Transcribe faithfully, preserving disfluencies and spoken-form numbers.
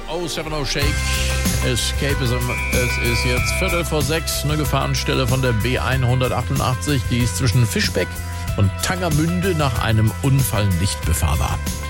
oh seven oh Shake, Escapism. Es ist jetzt Viertel vor sechs, eine Gefahrenstelle von der B hundertachtundachtzig, die ist zwischen Fischbeck und Tangermünde nach einem Unfall nicht befahrbar.